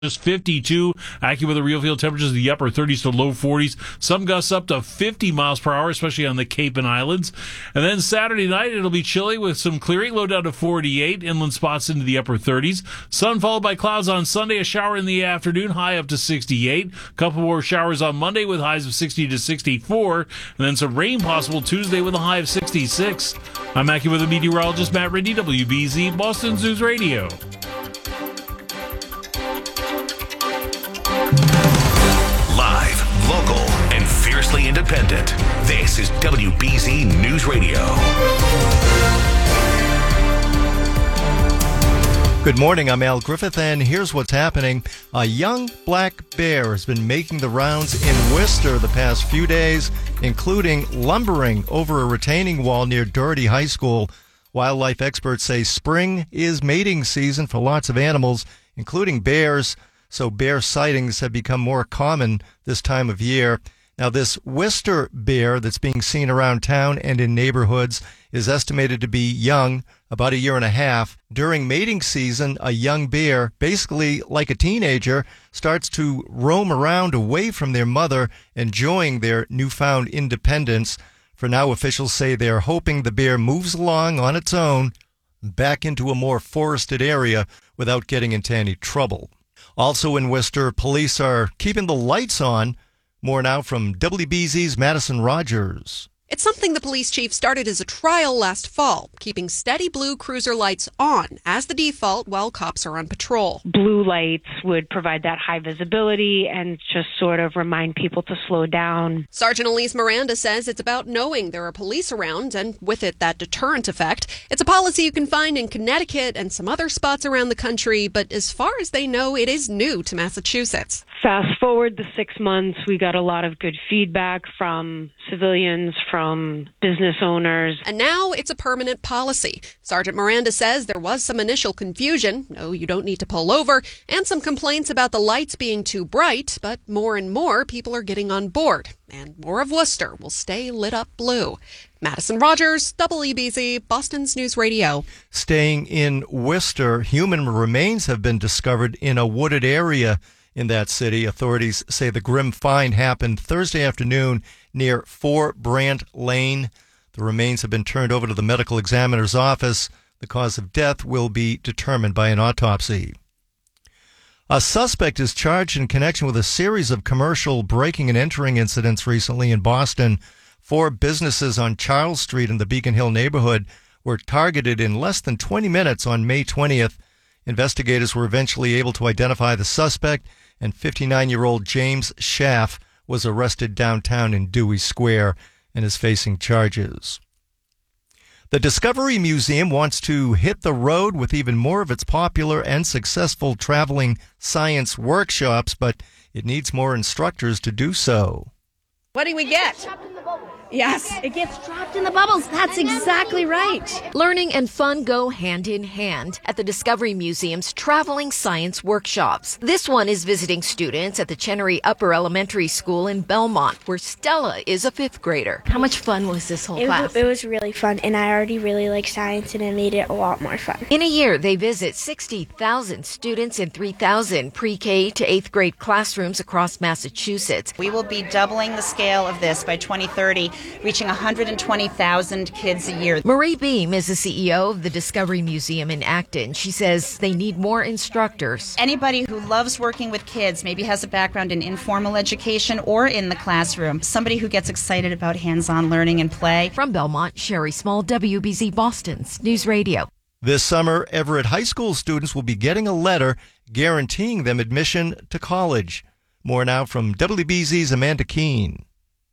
Just 52. AccuWeather real field temperatures in the upper 30s to low 40s. Some gusts up to 50 miles per hour, especially on the Cape and Islands. And then Saturday night, it'll be chilly with some clearing, low down to 48. Inland spots into the upper 30s. Sun followed by clouds on Sunday. A shower in the afternoon, high up to 68. A couple more showers on Monday with highs of 60 to 64. And then some rain possible Tuesday with a high of 66. I'm AccuWeather meteorologist Matt Ridley, WBZ, Boston's News Radio. Live, local, and fiercely independent. This is WBZ News Radio. Good morning, I'm Al Griffith, and here's what's happening. A young black bear has been making the rounds in Worcester the past few days, including lumbering over a retaining wall near Doherty High School. Wildlife experts say spring is mating season for lots of animals, including bears. So bear sightings have become more common this time of year. Now, this Worcester bear that's being seen around town and in neighborhoods is estimated to be young, about a year and a half. During mating season, a young bear, basically like a teenager, starts to roam around away from their mother, enjoying their newfound independence. For now, officials say they're hoping the bear moves along on its own back into a more forested area without getting into any trouble. Also in Worcester, police are keeping the lights on. More now from WBZ's Madison Rogers. It's something the police chief started as a trial last fall, keeping steady blue cruiser lights on as the default while cops are on patrol. Blue lights would provide that high visibility and just sort of remind people to slow down. Sergeant Elise Miranda says it's about knowing there are police around and with it that deterrent effect. It's a policy you can find in Connecticut and some other spots around the country, but as far as they know, it is new to Massachusetts. Fast forward the 6 months, we got a lot of good feedback from civilians, from business owners. And now it's a permanent policy. Sergeant Miranda says there was some initial confusion, no, you don't need to pull over, and some complaints about the lights being too bright, but more and more people are getting on board. And more of Worcester will stay lit up blue. Madison Rogers, WBZ, Boston's News Radio. Staying in Worcester, human remains have been discovered in a wooded area in that city. Authorities say the grim find happened Thursday afternoon near 4 Brant Lane. The remains have been turned over to the medical examiner's office. The cause of death will be determined by an autopsy. A suspect is charged in connection with a series of commercial breaking and entering incidents recently in Boston. 4 businesses on Charles Street in the Beacon Hill neighborhood were targeted in less than 20 minutes on May 20th. Investigators were eventually able to identify the suspect, and 59-year-old James Schaff was arrested downtown in Dewey Square and is facing charges. The Discovery Museum wants to hit the road with even more of its popular and successful traveling science workshops, but it needs more instructors to do so. What do we get? Yes, it gets dropped in the bubbles. That's exactly right. Learning and fun go hand in hand at the Discovery Museum's Traveling Science Workshops. This one is visiting students at the Chenery Upper Elementary School in Belmont, where Stella is a 5th grader. How much fun was this whole class? It was really fun, and I already really like science, and it made it a lot more fun. In a year, they visit 60,000 students in 3,000 pre-K to 8th grade classrooms across Massachusetts. We will be doubling the scale of this by 2030. Reaching 120,000 kids a year. Marie Beam is the CEO of the Discovery Museum in Acton. She says they need more instructors. Anybody who loves working with kids, maybe has a background in informal education or in the classroom. Somebody who gets excited about hands-on learning and play. From Belmont, Sherry Small, WBZ Boston's News Radio. This summer, Everett High School students will be getting a letter guaranteeing them admission to college. More now from WBZ's Amanda Keene.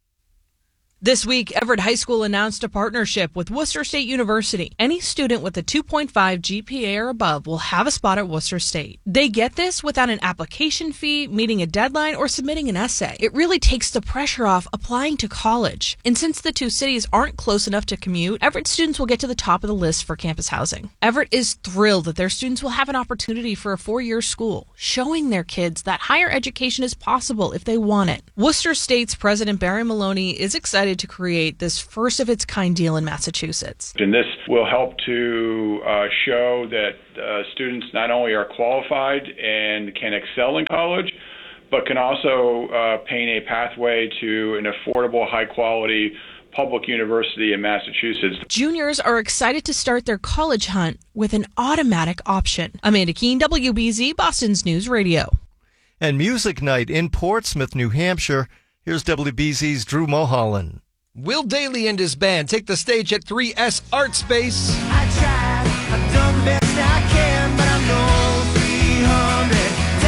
This week, Everett High School announced a partnership with Worcester State University. Any student with a 2.5 GPA or above will have a spot at Worcester State. They get this without an application fee, meeting a deadline, or submitting an essay. It really takes the pressure off applying to college. And since the two cities aren't close enough to commute, Everett students will get to the top of the list for campus housing. Everett is thrilled that their students will have an opportunity for a 4-year school, showing their kids that higher education is possible if they want it. Worcester State's President Barry Maloney is excited excited to create this first-of-its-kind deal in Massachusetts. And this will help to show that students not only are qualified and can excel in college, but can also paint a pathway to an affordable, high-quality public university in Massachusetts. Juniors are excited to start their college hunt with an automatic option. Amanda Keene, WBZ, Boston's News Radio. And music night in Portsmouth, New Hampshire. Here's WBZ's Drew Mulholland. Will Daly and his band take the stage at 3S Art Space. I tried, I've done the best I can, but I know 300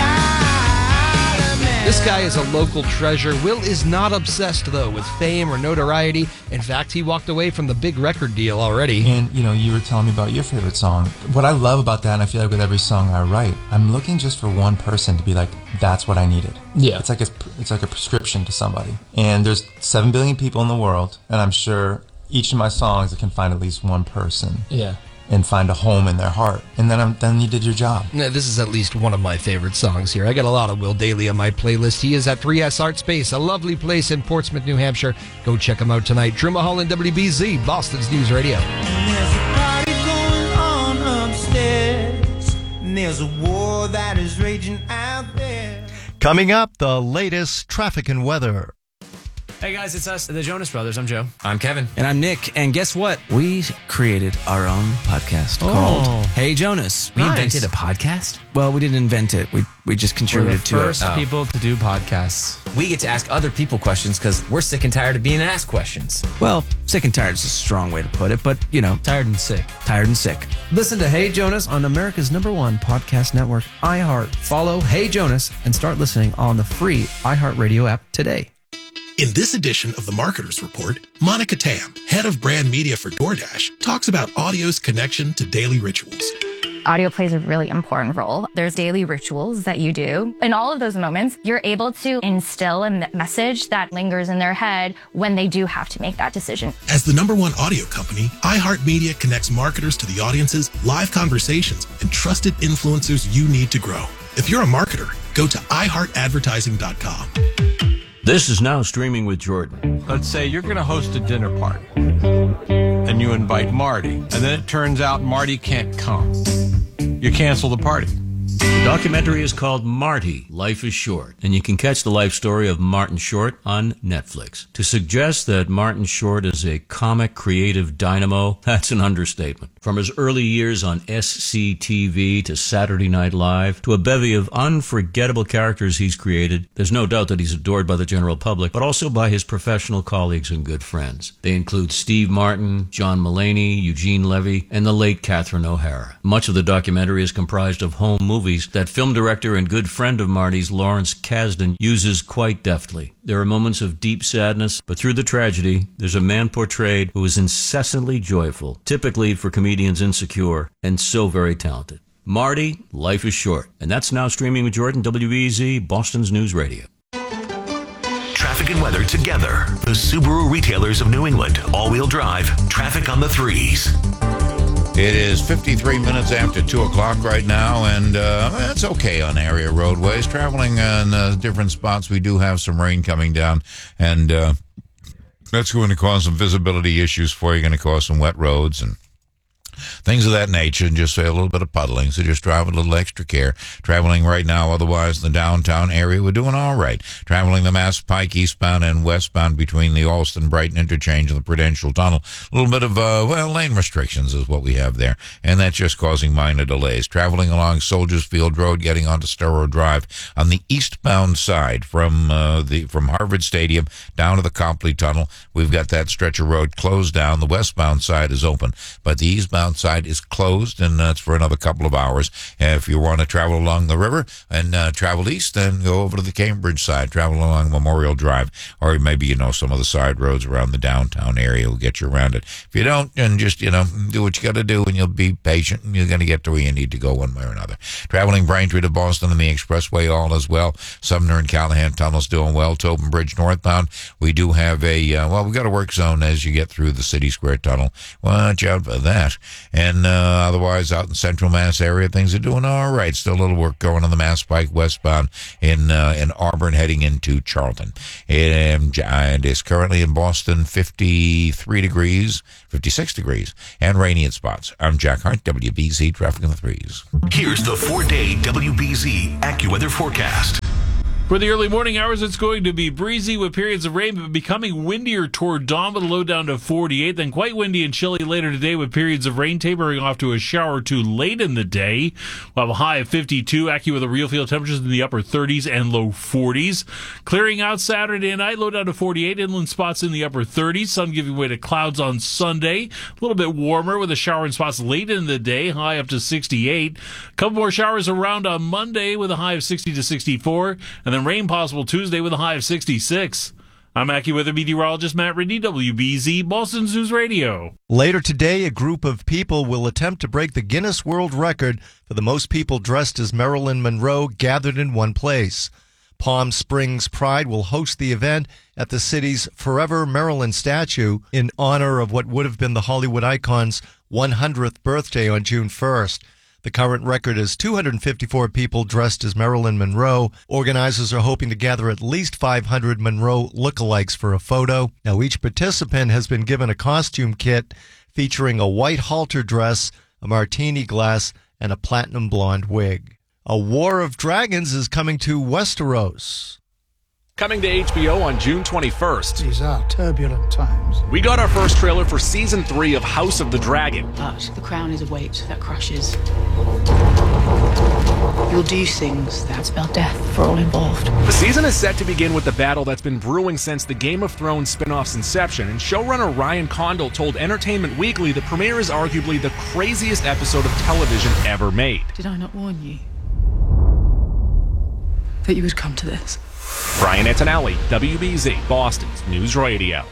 died. This guy is a local treasure. Will is not obsessed, though, with fame or notoriety. In fact, he walked away from the big record deal already. And, you were telling me about your favorite song. What I love about that, and I feel like with every song I write, I'm looking just for one person to be like, that's what I needed. Yeah. It's like a prescription to somebody. And there's 7 billion people in the world, and I'm sure each of my songs can find at least one person. Yeah. And find a home in their heart. And then you did your job. Now, this is at least one of my favorite songs here. I got a lot of Will Daly on my playlist. He is at 3S Art Space, a lovely place in Portsmouth, New Hampshire. Go check him out tonight. Drew Mulholland, WBZ, Boston's News Radio. There's a party going on upstairs, and there's a war that is raging out there. Coming up, the latest traffic and weather. Hey guys, it's us, the Jonas Brothers. I'm Joe. I'm Kevin. And I'm Nick. And guess what? We created our own podcast called Hey Jonas. We invented a podcast? Well, we didn't invent it. We just contributed to it. We're the first people to do podcasts. We get to ask other people questions because we're sick and tired of being asked questions. Well, sick and tired is a strong way to put it, but, tired and sick. Tired and sick. Listen to Hey Jonas on America's #1 podcast network, iHeart. Follow Hey Jonas and start listening on the free iHeartRadio app today. In this edition of the Marketer's Report, Monica Tam, head of brand media for DoorDash, talks about audio's connection to daily rituals. Audio plays a really important role. There's daily rituals that you do. In all of those moments, you're able to instill a message that lingers in their head when they do have to make that decision. As the #1 audio company, iHeartMedia connects marketers to the audiences, live conversations, and trusted influencers you need to grow. If you're a marketer, go to iHeartAdvertising.com. This is Now Streaming with Jordan. Let's say you're going to host a dinner party, and you invite Marty, and then it turns out Marty can't come. You cancel the party. The documentary is called Marty, Life is Short, and you can catch the life story of Martin Short on Netflix. To suggest that Martin Short is a comic creative dynamo, that's an understatement. From his early years on SCTV to Saturday Night Live to a bevy of unforgettable characters he's created, there's no doubt that he's adored by the general public, but also by his professional colleagues and good friends. They include Steve Martin, John Mulaney, Eugene Levy, and the late Catherine O'Hara. Much of the documentary is comprised of home movies that film director and good friend of Marty's, Lawrence Kasdan, uses quite deftly. There are moments of deep sadness, but through the tragedy, there's a man portrayed who is incessantly joyful, typically for comedians insecure, and so very talented. Marty, Life is Short. And that's Now Streaming with Jordan, WBZ, Boston's News Radio. Traffic and weather together. The Subaru retailers of New England. All-wheel drive. Traffic on the 3s. It is 53 minutes after 2 o'clock right now, and that's okay on area roadways. Traveling on different spots, we do have some rain coming down, and that's going to cause some visibility issues for you, going to cause some wet roads and things of that nature, and just say a little bit of puddling, so just drive with a little extra care. Traveling right now, otherwise, in the downtown area, we're doing all right. Traveling the Mass Pike eastbound and westbound between the Alston-Brighton interchange and the Prudential Tunnel. A little bit of, lane restrictions is what we have there, and that's just causing minor delays. Traveling along Soldiers Field Road, getting onto Storrow Drive on the eastbound side from Harvard Stadium down to the Copley Tunnel, we've got that stretch of road closed down. The westbound side is open, but the eastbound side is closed, and that's for another couple of hours. If you want to travel along the river and travel east, then go over to the Cambridge side, travel along Memorial Drive, or maybe, some of the side roads around the downtown area will get you around it. If you don't, then just, do what you got to do, and you'll be patient, and you're going to get to where you need to go one way or another. Traveling Braintree to Boston on the Expressway, all as well. Sumner and Callahan Tunnels doing well. Tobin Bridge northbound, we do have we got a work zone as you get through the City Square Tunnel. Watch out for that. And otherwise, out in Central Mass area, things are doing all right. Still a little work going on the Mass Pike westbound in Auburn heading into Charlton. And it's currently in Boston 56 degrees, and rainy in spots. I'm Jack Hart, WBZ Traffic on the Threes. Here's the 4-day WBZ AccuWeather forecast. For the early morning hours, it's going to be breezy with periods of rain, but becoming windier toward dawn with a low down to 48. Then quite windy and chilly later today with periods of rain tapering off to a shower or two late in the day. We'll have a high of 52. AccuWeather real field temperatures in the upper 30s and low 40s. Clearing out Saturday night, low down to 48. Inland spots in the upper 30s. Sun giving way to clouds on Sunday. A little bit warmer with a shower in spots late in the day, high up to 68. A couple more showers around on Monday with a high of 60 to 64. And then rain possible Tuesday with a high of 66. I'm AccuWeather meteorologist Matt Ridney, WBZ, Boston's News Radio. Later today, a group of people will attempt to break the Guinness World Record for the most people dressed as Marilyn Monroe gathered in one place. Palm Springs Pride will host the event at the city's Forever Marilyn statue in honor of what would have been the Hollywood icon's 100th birthday on June 1st. The current record is 254 people dressed as Marilyn Monroe. Organizers are hoping to gather at least 500 Monroe lookalikes for a photo. Now, each participant has been given a costume kit featuring a white halter dress, a martini glass, and a platinum blonde wig. A War of Dragons is coming to Westeros. Coming to HBO on June 21st. These are turbulent times. We got our first trailer for Season 3 of House of the Dragon. But the crown is a weight that crushes. You'll do things that spell death for all involved. The season is set to begin with the battle that's been brewing since the Game of Thrones spin-off's inception, and showrunner Ryan Condal told Entertainment Weekly the premiere is arguably the craziest episode of television ever made. Did I not warn you that you would come to this? Brian Antonelli, WBZ, Boston's News Radio.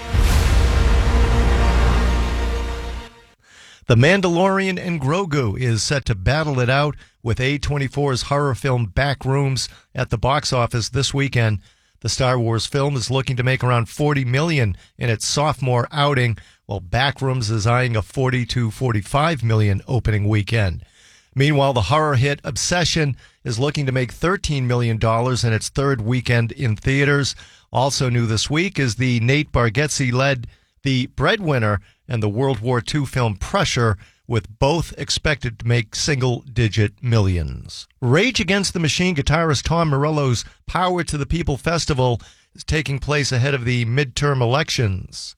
The Mandalorian and Grogu is set to battle it out with A24's horror film Backrooms at the box office this weekend. The Star Wars film is looking to make around $40 million in its sophomore outing, while Backrooms is eyeing a $40 to $45 million opening weekend. Meanwhile, the horror hit Obsession is looking to make $13 million in its third weekend in theaters. Also new this week is the Nate Bargatze-led The Breadwinner and the World War II film Pressure, with both expected to make single-digit millions. Rage Against the Machine guitarist Tom Morello's Power to the People Festival is taking place ahead of the midterm elections.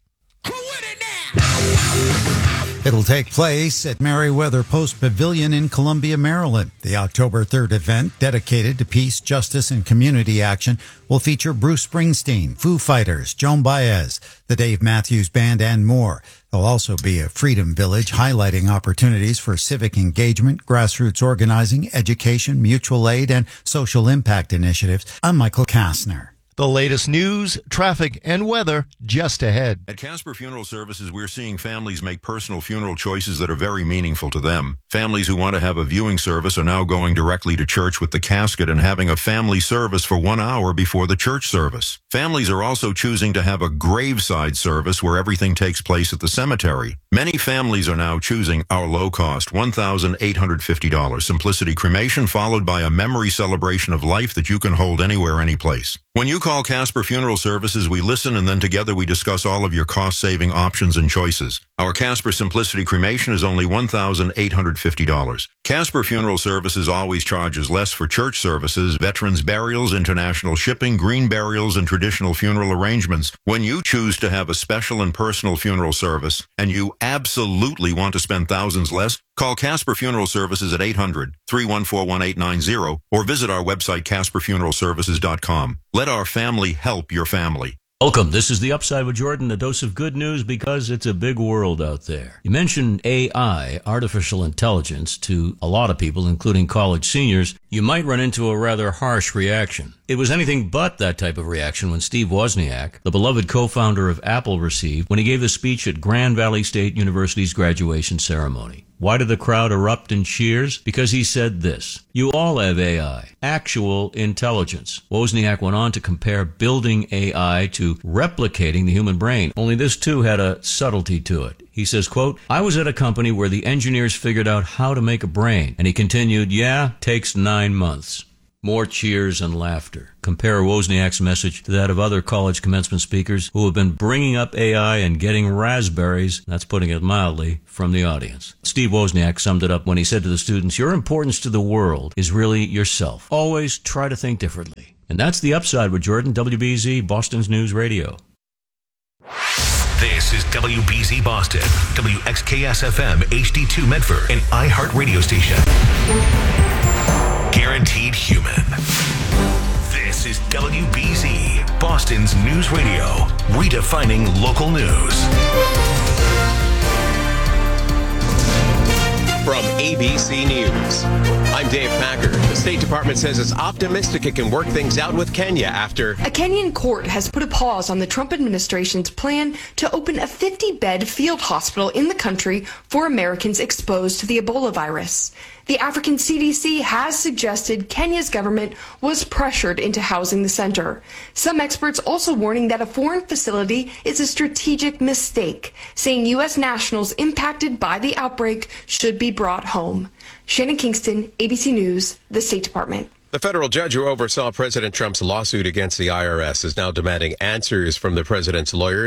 It'll take place at Merriweather Post Pavilion in Columbia, Maryland. The October 3rd event, dedicated to peace, justice, and community action, will feature Bruce Springsteen, Foo Fighters, Joan Baez, the Dave Matthews Band, and more. There'll also be a Freedom Village highlighting opportunities for civic engagement, grassroots organizing, education, mutual aid, and social impact initiatives. I'm Michael Kastner. The latest news, traffic, and weather just ahead. At Casper Funeral Services, we're seeing families make personal funeral choices that are very meaningful to them. Families who want to have a viewing service are now going directly to church with the casket and having a family service for 1 hour before the church service. Families are also choosing to have a graveside service where everything takes place at the cemetery. Many families are now choosing our low-cost $1,850 Simplicity Cremation, followed by a memory celebration of life that you can hold anywhere, anyplace. When you call Casper Funeral Services, we listen, and then together we discuss all of your cost-saving options and choices. Our Casper Simplicity Cremation is only $1,850. Casper Funeral Services always charges less for church services, veterans burials, international shipping, green burials, and traditional funeral arrangements. When you choose to have a special and personal funeral service, and you absolutely want to spend thousands less, call Casper Funeral Services at 800-314-1890 or visit our website, CasperFuneralServices.com. Let our family help your family. Welcome. This is The Upside with Jordan, a dose of good news because it's a big world out there. You mentioned AI, artificial intelligence, to a lot of people, including college seniors. You might run into a rather harsh reaction. It was anything but that type of reaction when Steve Wozniak, the beloved co-founder of Apple, received when he gave a speech at Grand Valley State University's graduation ceremony. Why did the crowd erupt in cheers? Because he said this: "You all have AI, actual intelligence." Wozniak went on to compare building AI to replicating the human brain, only this too had a subtlety to it. He says, quote, "I was at a company where the engineers figured out how to make a brain." And he continued, "Yeah, takes 9 months. More cheers and laughter. Compare Wozniak's message to that of other college commencement speakers who have been bringing up AI and getting raspberries, that's putting it mildly, from the audience. Steve Wozniak summed it up when he said to the students, "Your importance to the world is really yourself. Always try to think differently." And that's The Upside with Jordan, WBZ, Boston's News Radio. This is WBZ Boston, WXKS-FM HD2 Medford, an iHeart radio station. Guaranteed human. This is WBZ, Boston's News Radio, redefining local news. From ABC News, I'm Dave Packer. The State Department says it's optimistic it can work things out with Kenya after a Kenyan court has put a pause on the Trump administration's plan to open a 50-bed field hospital in the country for Americans exposed to the Ebola virus. The African CDC has suggested Kenya's government was pressured into housing the center. Some experts also warning that a foreign facility is a strategic mistake, saying U.S. nationals impacted by the outbreak should be brought home. Shannon Kingston, ABC News, the State Department. The federal judge who oversaw President Trump's lawsuit against the IRS is now demanding answers from the president's lawyers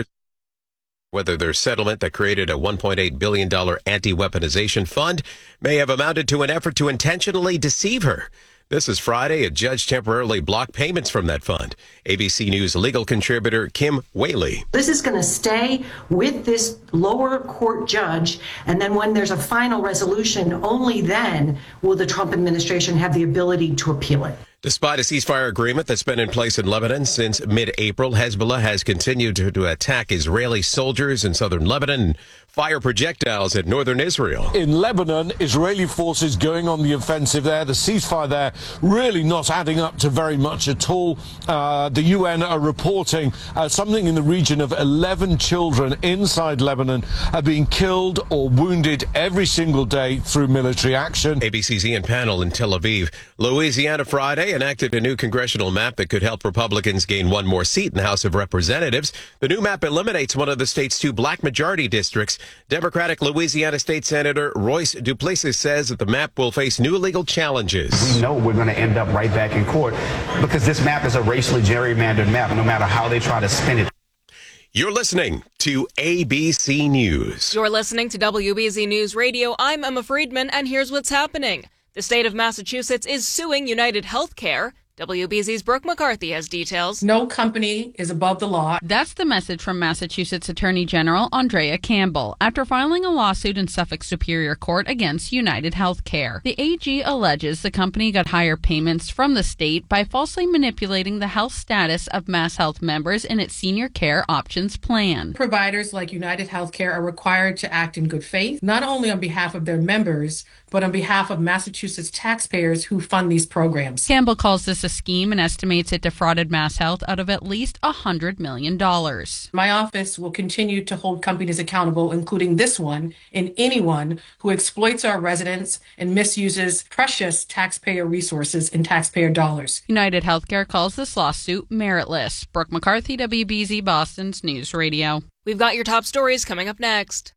whether their settlement that created a $1.8 billion anti-weaponization fund may have amounted to an effort to intentionally deceive her. This is Friday. A judge temporarily blocked payments from that fund. ABC News legal contributor Kim Whaley. This is going to stay with this lower court judge, and then when there's a final resolution, only then will the Trump administration have the ability to appeal it. Despite a ceasefire agreement that's been in place in Lebanon since mid-April, Hezbollah has continued to attack Israeli soldiers in southern Lebanon and fire projectiles at northern Israel. In Lebanon, Israeli forces going on the offensive there. The ceasefire there really not adding up to very much at all. The UN are reporting something in the region of 11 children inside Lebanon are being killed or wounded every single day through military action. ABC's Ian Pannell in Tel Aviv. Louisiana Friday enacted a new congressional map that could help Republicans gain one more seat in the House of Representatives. The new map eliminates one of the state's 2 black majority districts. Democratic Louisiana State Senator Royce Duplessis says that the map will face new legal challenges. We know we're going to end up right back in court because this map is a racially gerrymandered map, no matter how they try to spin it. You're listening to ABC News. You're listening to WBZ News Radio. I'm Emma Friedman, and here's what's happening. The state of Massachusetts is suing United Healthcare. WBZ's Brooke McCarthy has details. No company is above the law. That's the message from Massachusetts Attorney General Andrea Campbell after filing a lawsuit in Suffolk Superior Court against United Healthcare. The AG alleges the company got higher payments from the state by falsely manipulating the health status of MassHealth members in its Senior Care Options plan. Providers like United Healthcare are required to act in good faith, not only on behalf of their members, but on behalf of Massachusetts taxpayers who fund these programs. Campbell calls this a scheme and estimates it defrauded MassHealth out of at least $100 million. My office will continue to hold companies accountable, including this one, and anyone who exploits our residents and misuses precious taxpayer resources and taxpayer dollars. United Healthcare calls this lawsuit meritless. Brooke McCarthy, WBZ Boston's News Radio. We've got your top stories coming up next.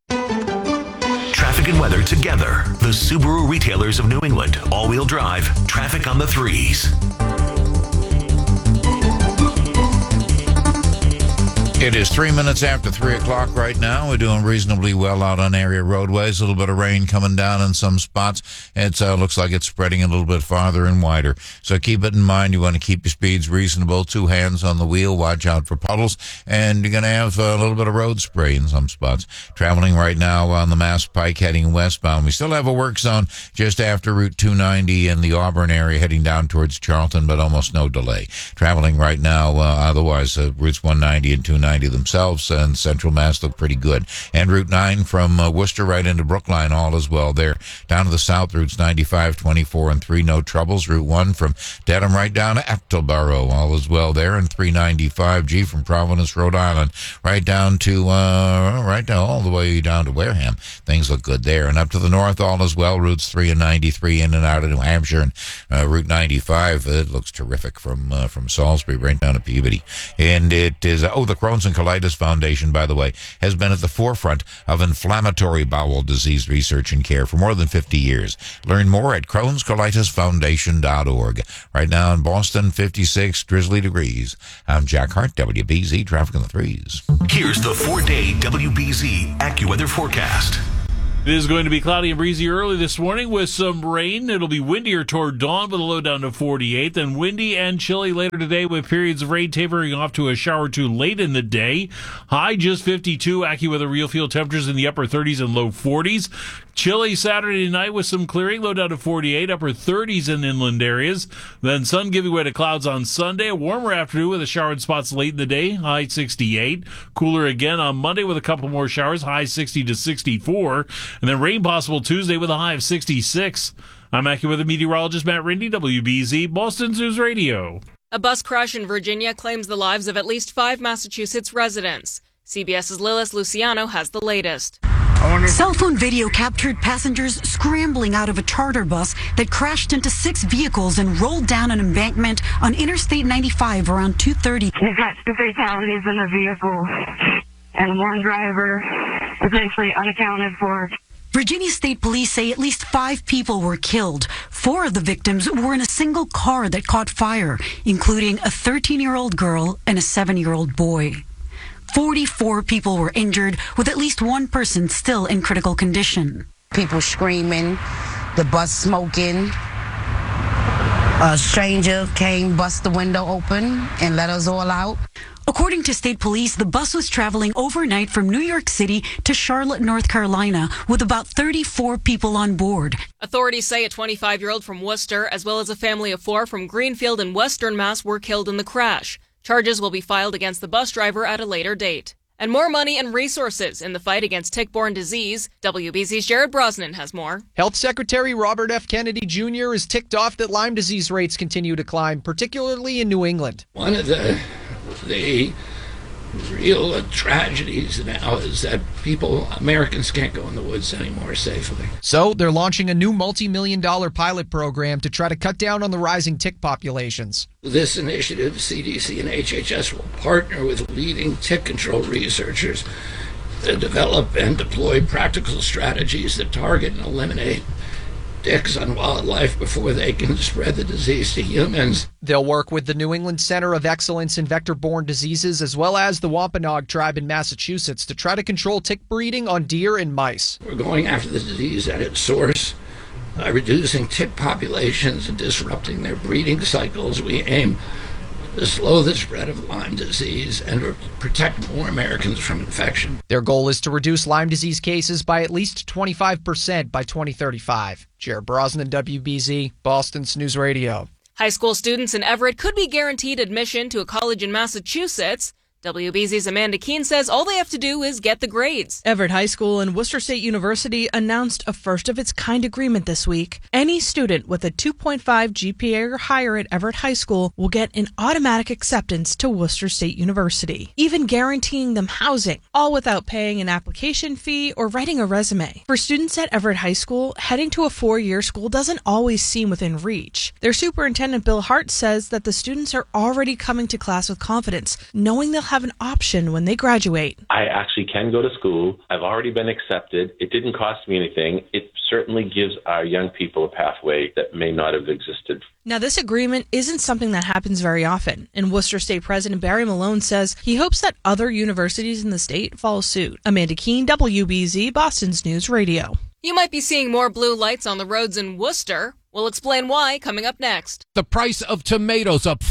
Traffic and weather together. The Subaru retailers of New England. All-wheel drive. Traffic on the 3s. It is 3 minutes after 3 o'clock right now. We're doing reasonably well out on area roadways. A little bit of rain coming down in some spots. It looks like it's spreading a little bit farther and wider. So keep it in mind. You want to keep your speeds reasonable. 2 hands on the wheel. Watch out for puddles. And you're going to have a little bit of road spray in some spots. Traveling right now on the Mass Pike heading westbound. We still have a work zone just after Route 290 in the Auburn area heading down towards Charlton, but almost no delay. Traveling right now, otherwise, Routes 190 and 290. 390 themselves, and Central Mass look pretty good. And Route 9 from Worcester right into Brookline, all is well there. Down to the south, routes 95, 24, and 3, no troubles. Route 1 from Dedham right down to Attleboro, all is well there. And 395G from Providence, Rhode Island, right down to, all the way down to Wareham. Things look good there. And up to the north, all is well. Routes 3 and 93 in and out of New Hampshire. And Route 95, it looks terrific from Salisbury right down to Peabody. And it is, the Crohn's and Colitis Foundation, by the way, has been at the forefront of inflammatory bowel disease research and care for more than 50 years. Learn more at Crohn'sColitisFoundation.org. Right now in Boston, 56 drizzly degrees. I'm Jack Hart, WBZ, Traffic on the Threes. Here's the 4-day WBZ AccuWeather forecast. It is going to be cloudy and breezy early this morning with some rain. It'll be windier toward dawn with a low down to 48. Then windy and chilly later today with periods of rain tapering off to a shower or two late in the day. High just 52. AccuWeather real field temperatures in the upper 30s and low 40s. Chilly Saturday night with some clearing, low down to 48, upper 30s in inland areas. Then sun giving way to clouds on Sunday. A warmer afternoon with a shower in spots late in the day, high 68. Cooler again on Monday with a couple more showers, high 60 to 64. And then rain possible Tuesday with a high of 66. I'm AccuWeather meteorologist Matt Rindy, WBZ, Boston News Radio. A bus crash in Virginia claims the lives of at least 5 Massachusetts residents. CBS's Lilis Luciano has the latest. Cell phone video captured passengers scrambling out of a charter bus that crashed into 6 vehicles and rolled down an embankment on Interstate 95 around 2:30. We've got 2 fatalities in the vehicle, and 1 driver potentially unaccounted for. Virginia State Police say at least 5 people were killed. 4 of the victims were in a single car that caught fire, including a 13-year-old girl and a 7-year-old boy. 44 people were injured, with at least 1 person still in critical condition. People screaming, the bus smoking. A stranger came, bust the window open, and let us all out. According to state police, the bus was traveling overnight from New York City to Charlotte, North Carolina, with about 34 people on board. Authorities say a 25-year-old from Worcester, as well as a family of 4 from Greenfield and Western Mass, were killed in the crash. Charges will be filed against the bus driver at a later date. And more money and resources in the fight against tick-borne disease. WBZ's Jared Brosnan has more. Health Secretary Robert F. Kennedy Jr. is ticked off that Lyme disease rates continue to climb, particularly in New England. One of the real tragedies now is that Americans can't go in the woods anymore safely. So they're launching a new multi-million-dollar pilot program to try to cut down on the rising tick populations. This initiative, CDC and HHS will partner with leading tick control researchers to develop and deploy practical strategies that target and eliminate ticks on wildlife before they can spread the disease to humans. They'll work with the New England Center of Excellence in Vector-Borne Diseases as well as the Wampanoag tribe in Massachusetts to try to control tick breeding on deer and mice. We're going after the disease at its source. By reducing tick populations and disrupting their breeding cycles, we aim to slow the spread of Lyme disease and protect more Americans from infection. Their goal is to reduce Lyme disease cases by at least 25% by 2035. Jared Brosnan, WBZ, Boston's News Radio. High school students in Everett could be guaranteed admission to a college in Massachusetts. WBZ's Amanda Keene says all they have to do is get the grades. Everett High School and Worcester State University announced a first-of-its-kind agreement this week. Any student with a 2.5 GPA or higher at Everett High School will get an automatic acceptance to Worcester State University, even guaranteeing them housing, all without paying an application fee or writing a resume. For students at Everett High School, heading to a 4-year school doesn't always seem within reach. Their superintendent, Bill Hart, says that the students are already coming to class with confidence, knowing they'll have an option when they graduate. I actually can go to school. I've already been accepted. It didn't cost me anything. It certainly gives our young people a pathway that may not have existed. Now, this agreement isn't something that happens very often, and Worcester State President Barry Malone says he hopes that other universities in the state follow suit. Amanda Keene, WBZ, Boston's News Radio. You might be seeing more blue lights on the roads in Worcester. We'll explain why coming up next. The price of tomatoes up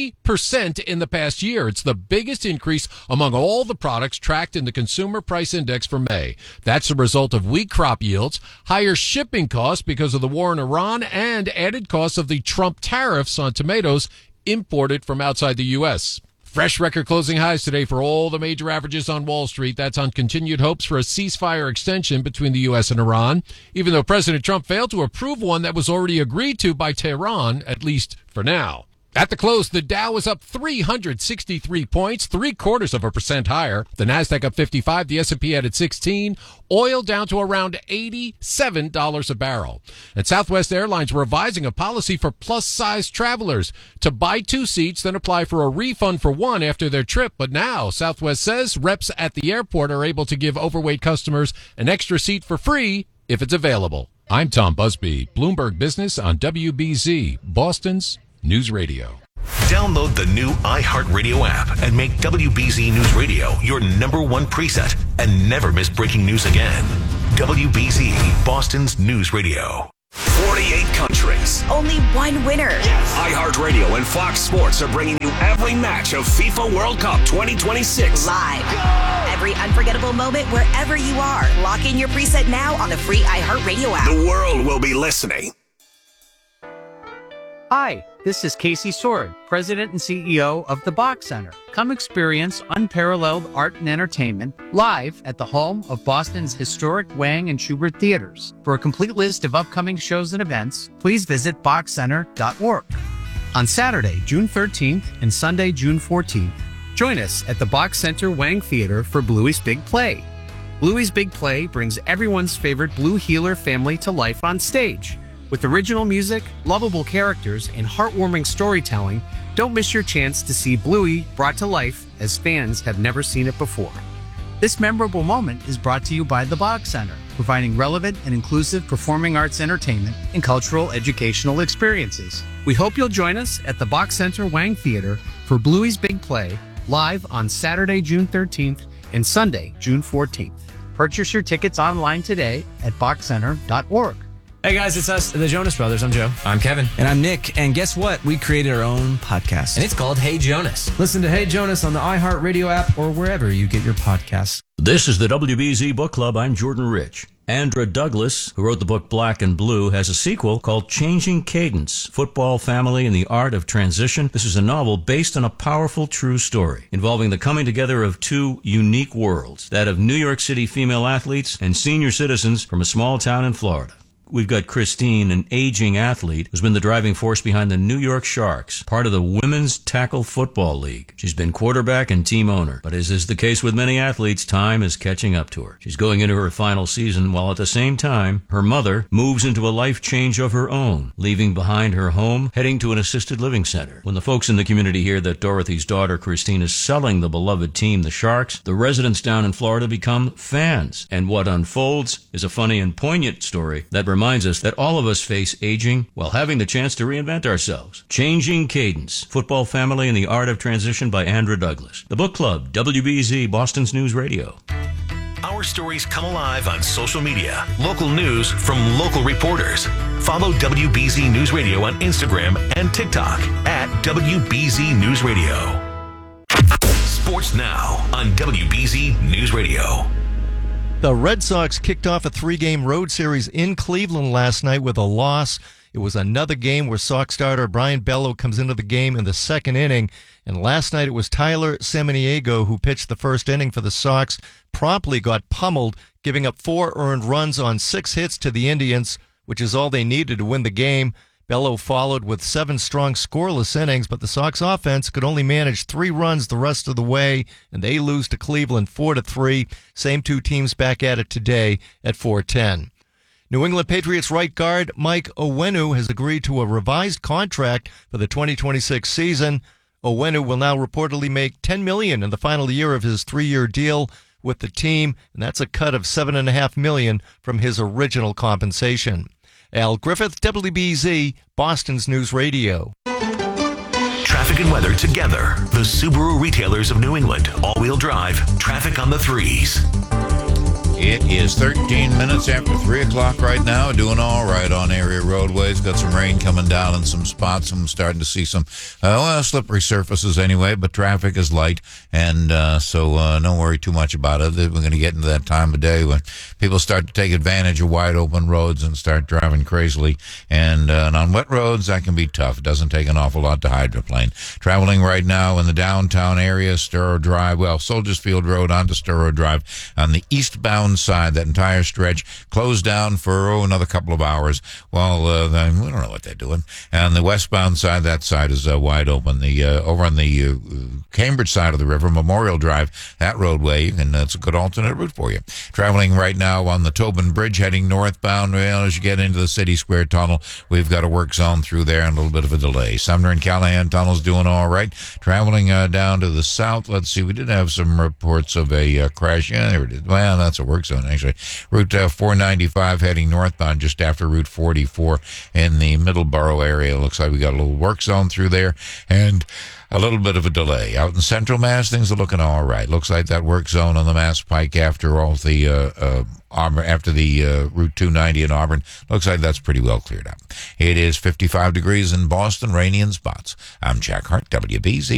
40% in the past year. It's the biggest increase among all the products tracked in the Consumer Price Index for May. That's a result of weak crop yields, higher shipping costs because of the war in Iran, and added costs of the Trump tariffs on tomatoes imported from outside the U.S. Fresh record closing highs today for all the major averages on Wall Street. That's on continued hopes for a ceasefire extension between the U.S. and Iran, even though President Trump failed to approve one that was already agreed to by Tehran, at least for now. At the close, the Dow was up 363 points, 0.75% higher. The Nasdaq up 55, the S&P added 16. Oil down to around $87 a barrel. And Southwest Airlines revising a policy for plus-size travelers to buy 2 seats, then apply for a refund for 1 after their trip. But now, Southwest says reps at the airport are able to give overweight customers an extra seat for free if it's available. I'm Tom Busby, Bloomberg Business on WBZ, Boston's News Radio. Download the new iHeartRadio app and make WBZ News Radio your #1 preset and never miss breaking news again. WBZ, Boston's News Radio. 48 countries. Only one winner. Yes. iHeartRadio and Fox Sports are bringing you every match of FIFA World Cup 2026. Live. Go! Every unforgettable moment wherever you are. Lock in your preset now on the free iHeartRadio app. The world will be listening. Hi, this is Casey Sword, President and CEO of the Bach Center. Come experience unparalleled art and entertainment live at the home of Boston's historic Wang and Schubert theaters. For a complete list of upcoming shows and events, please visit bachcenter.org. On Saturday, June 13th and Sunday, June 14th, join us at the Bach Center Wang Theater for Bluey's Big Play. Bluey's Big Play brings everyone's favorite Blue Heeler family to life on stage. With original music, lovable characters, and heartwarming storytelling, don't miss your chance to see Bluey brought to life as fans have never seen it before. This memorable moment is brought to you by the Bach Center, providing relevant and inclusive performing arts entertainment and cultural educational experiences. We hope you'll join us at the Bach Center Wang Theater for Bluey's Big Play, live on Saturday, June 13th and Sunday, June 14th. Purchase your tickets online today at bachcenter.org. Hey guys, it's us, the Jonas Brothers. I'm Joe. I'm Kevin. And I'm Nick. And guess what? We created our own podcast. And it's called Hey Jonas. Listen to Hey Jonas on the iHeartRadio app or wherever you get your podcasts. This is the WBZ Book Club. I'm Jordan Rich. Andra Douglas, who wrote the book Black and Blue, has a sequel called Changing Cadence, Football, Family, and the Art of Transition. This is a novel based on a powerful true story involving the coming together of 2 unique worlds, that of New York City female athletes and senior citizens from a small town in Florida. We've got Christine, an aging athlete who's been the driving force behind the New York Sharks, part of the Women's Tackle Football League. She's been quarterback and team owner, but as is the case with many athletes, time is catching up to her. She's going into her final season, while at the same time, her mother moves into a life change of her own, leaving behind her home, heading to an assisted living center. When the folks in the community hear that Dorothy's daughter, Christine, is selling the beloved team, the Sharks, the residents down in Florida become fans. And what unfolds is a funny and poignant story that reminds us that all of us face aging while having the chance to reinvent ourselves. Changing Cadence, Football, Family, and the Art of Transition by Andra Douglas. The Book Club, WBZ, Boston's News Radio. Our stories come alive on social media. Local news from local reporters. Follow WBZ News Radio on Instagram and TikTok at WBZ News Radio. Sports now on WBZ News Radio. The Red Sox kicked off a 3-game road series in Cleveland last night with a loss. It was another game where Sox starter Brian Bello comes into the game in the second inning. And last night it was Tyler Samaniego who pitched the first inning for the Sox, promptly got pummeled, giving up 4 earned runs on 6 hits to the Indians, which is all they needed to win the game. Bello followed with 7 strong scoreless innings, but the Sox offense could only manage 3 runs the rest of the way, and they lose to Cleveland 4-3. Same 2 teams back at it today at 4:10. New England Patriots right guard Mike Onwenu has agreed to a revised contract for the 2026 season. Onwenu will now reportedly make $10 million in the final year of his 3-year deal with the team, and that's a cut of $7.5 million from his original compensation. Al Griffith, WBZ, Boston's News Radio. Traffic and weather together. The Subaru retailers of New England. All-wheel drive. Traffic on the 3s. It is 13 minutes after 3 o'clock right now. Doing all right on area roadways. Got some rain coming down in some spots. I'm starting to see some slippery surfaces anyway, but traffic is light, and so don't worry too much about it. We're going to get into that time of day when people start to take advantage of wide open roads and start driving crazily. And on wet roads, that can be tough. It doesn't take an awful lot to hydroplane. Traveling right now in the downtown area, Sturrow Drive, Soldiers Field Road onto Sturrow Drive on the eastbound side, that entire stretch closed down for another couple of hours while we don't know what they're doing. And the westbound side, that side is wide open. The over on the Cambridge side of the river, Memorial Drive, that roadway, and that's a good alternate route for you. Traveling right now on the Tobin Bridge heading northbound, as you get into the City Square Tunnel, we've got a work zone through there and a little bit of a delay. Sumner and Callahan Tunnel's doing all right. Traveling down to the south, let's see, we did have some reports of a crash. Yeah, there it is. Well, that's a work zone, actually. Route 495 heading northbound just after Route 44 in the Middleborough area. Looks like we got a little work zone through there and a little bit of a delay. Out in Central Mass, things are looking all right. Looks like that work zone on the Mass Pike after all the Auburn, after the Route 290 in Auburn, looks like that's pretty well cleared up. It is 55 degrees in Boston, rainy in spots. I'm Jack Hart, WBZ.